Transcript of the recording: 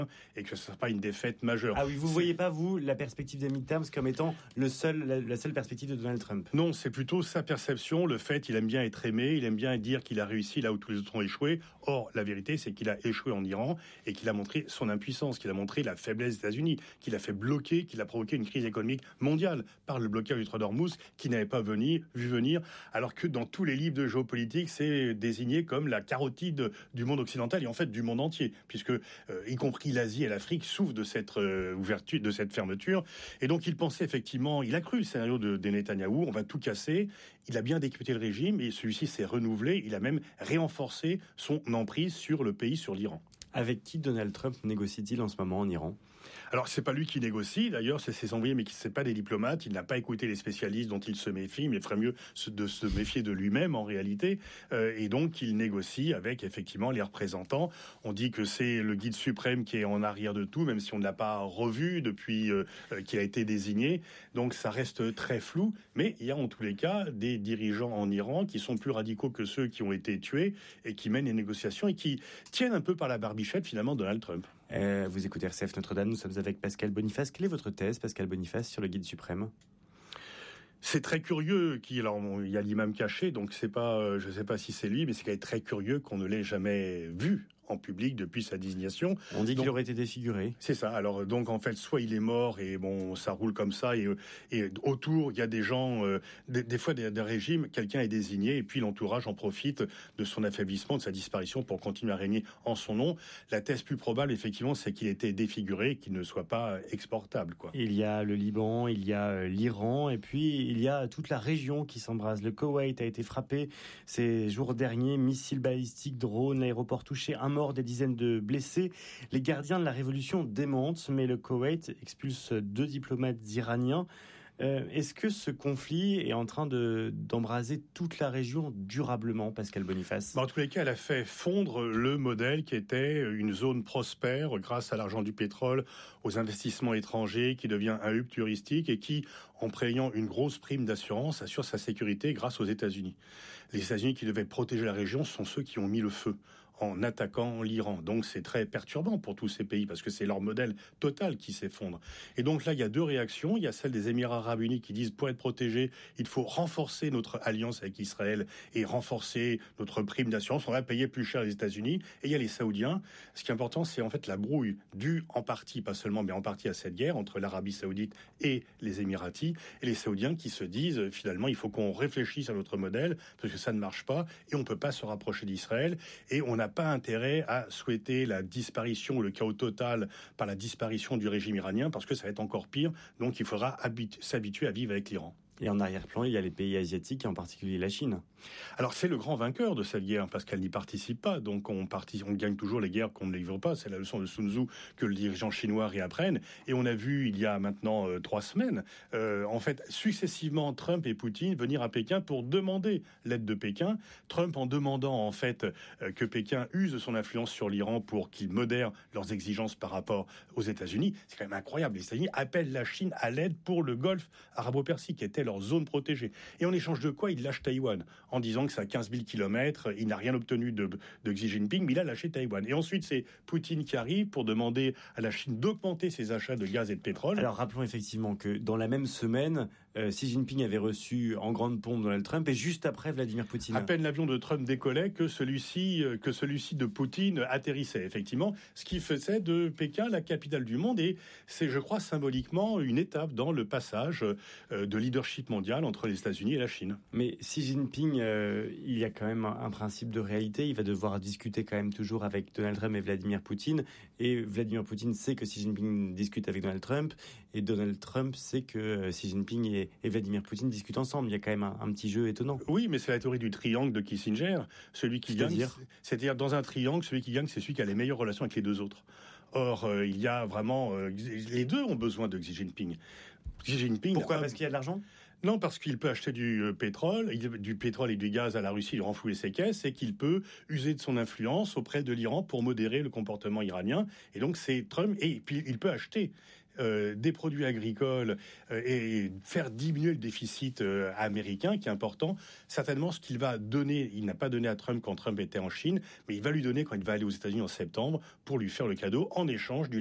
et que ce ne sera pas une défaite majeure. Ah oui, vous ne voyez pas, vous, la perspective des midterms comme étant la seule perspective de Donald Trump? Non, c'est plutôt sa perception, le fait qu'il aime bien être aimé, il aime bien dire qu'il a réussi là où tous les autres ont échoué. Or, la vérité, c'est qu'il a échoué en Iran et qu'il a montré son impuissance, qu'il a montré la faiblesse des États-Unis, qu'il a fait bloquer, qu'il a provoqué une crise économique mondiale par le blocage du Strait d'Ormuz qui n'avait pas vu venir, alors que dans tous les livres de géopolitique, c'est désigné comme la carotide du monde occidental et en fait du monde entier, puisque y compris l'Asie et l'Afrique souffrent de cette ouverture, de cette fermeture. Et donc il pensait effectivement, il a cru le scénario de Netanyahou, on va tout casser. Il a bien décupé le régime et celui-ci s'est renouvelé. Il a même renforcé son emprise sur le pays, sur l'Iran. Avec qui Donald Trump négocie-t-il en ce moment en Iran ? Alors, c'est pas lui qui négocie, d'ailleurs, c'est ses envoyés, mais c'est pas des diplomates. Il n'a pas écouté les spécialistes dont il se méfie, mais ferait mieux de se méfier de lui-même, en réalité. Et donc, il négocie avec, effectivement, les représentants. On dit que c'est le guide suprême qui est en arrière de tout, même si on ne l'a pas revu depuis qu'il a été désigné. Donc, ça reste très flou. Mais il y a, en tous les cas, des dirigeants en Iran qui sont plus radicaux que ceux qui ont été tués et qui mènent les négociations et qui tiennent un peu par la barbichette, finalement, Donald Trump. Vous écoutez RCF Notre-Dame, nous sommes avec Pascal Boniface. Quelle est votre thèse, Pascal Boniface, sur le guide suprême ? C'est très curieux il y a l'imam caché, donc c'est pas, je sais pas si c'est lui, mais c'est quand même très curieux qu'on ne l'ait jamais vu en public depuis sa désignation. On dit qu'il aurait été défiguré. C'est ça. Alors donc en fait, soit il est mort et bon, ça roule comme ça et autour il y a des gens, des fois des régimes, quelqu'un est désigné et puis l'entourage en profite de son affaiblissement, de sa disparition pour continuer à régner en son nom. La thèse plus probable, effectivement, c'est qu'il était défiguré et qu'il ne soit pas exportable, quoi. Il y a le Liban, il y a l'Iran et puis il y a toute la région qui s'embrase. Le Koweït a été frappé ces jours derniers, missiles balistiques, drones, l'aéroport touché, un mort, des dizaines de blessés. Les gardiens de la révolution démentent, mais le Koweït expulse 2 diplomates iraniens. Est-ce que ce conflit est en train d'embraser toute la région durablement, Pascal Boniface ? En tous les cas, elle a fait fondre le modèle qui était une zone prospère grâce à l'argent du pétrole, aux investissements étrangers, qui devient un hub touristique et qui, en préayant une grosse prime d'assurance, assure sa sécurité grâce aux États-Unis. Les États-Unis qui devaient protéger la région sont ceux qui ont mis le feu en attaquant l'Iran. Donc c'est très perturbant pour tous ces pays parce que c'est leur modèle total qui s'effondre. Et donc là, il y a 2 réactions. Il y a celle des Émirats arabes unis qui disent pour être protégés, il faut renforcer notre alliance avec Israël et renforcer notre prime d'assurance. On va payer plus cher les États-Unis. Et il y a les Saoudiens. Ce qui est important, c'est en fait la brouille due en partie, pas seulement, mais en partie à cette guerre entre l'Arabie saoudite et les Émiratis. Et les Saoudiens qui se disent finalement, il faut qu'on réfléchisse à notre modèle parce que ça ne marche pas et on peut pas se rapprocher d'Israël et on n'a pas intérêt à souhaiter la disparition ou le chaos total par la disparition du régime iranien parce que ça va être encore pire. Donc il faudra s'habituer à vivre avec l'Iran. Et en arrière-plan, il y a les pays asiatiques, et en particulier la Chine. Alors c'est le grand vainqueur de cette guerre, parce qu'elle n'y participe pas. Donc on gagne toujours les guerres qu'on ne livre pas. C'est la leçon de Sun Tzu que le dirigeant chinois réapprenne. Et on a vu, il y a maintenant 3 semaines, en fait, successivement, Trump et Poutine venir à Pékin pour demander l'aide de Pékin. Trump en demandant, en fait, que Pékin use de son influence sur l'Iran pour qu'ils modèrent leurs exigences par rapport aux États-Unis. C'est quand même incroyable. Les États-Unis appellent la Chine à l'aide pour le Golfe arabo-persique, qui était leur zone protégée. Et en échange de quoi, il lâche Taïwan, en disant que c'est à 15 000 kilomètres, il n'a rien obtenu de Xi Jinping, mais il a lâché Taïwan. Et ensuite, c'est Poutine qui arrive pour demander à la Chine d'augmenter ses achats de gaz et de pétrole. Alors, rappelons effectivement que dans la même semaine, Xi Jinping avait reçu en grande pompe Donald Trump, et juste après, Vladimir Poutine. À peine l'avion de Trump décollait que celui-ci de Poutine atterrissait, effectivement, ce qui faisait de Pékin la capitale du monde, et c'est, je crois, symboliquement une étape dans le passage de leadership mondial entre les États-Unis et la Chine. Mais Xi Jinping, il y a quand même un principe de réalité. Il va devoir discuter quand même toujours avec Donald Trump et Vladimir Poutine. Et Vladimir Poutine sait que Xi Jinping discute avec Donald Trump. Et Donald Trump sait que Xi Jinping et Vladimir Poutine discutent ensemble. Il y a quand même un petit jeu étonnant. Oui, mais c'est la théorie du triangle de Kissinger. Celui qui gagne, c'est-à-dire dans un triangle, celui qui gagne, c'est celui qui a les meilleures relations avec les 2 autres. Or, il y a vraiment... les 2 ont besoin de Xi Jinping. Xi Jinping... Pourquoi ? Parce qu'il y a de l'argent ? Non, parce qu'il peut acheter du pétrole et du gaz à la Russie, lui renflouer ses caisses, et qu'il peut user de son influence auprès de l'Iran pour modérer le comportement iranien. Et donc c'est Trump, et puis il peut acheter des produits agricoles et faire diminuer le déficit américain, qui est important. Certainement, ce qu'il va donner, il n'a pas donné à Trump quand Trump était en Chine, mais il va lui donner quand il va aller aux États-Unis en septembre pour lui faire le cadeau en échange du